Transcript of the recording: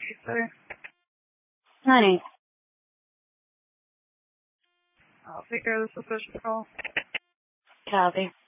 Say, Honey, I'll take care of the suspicious call. copy.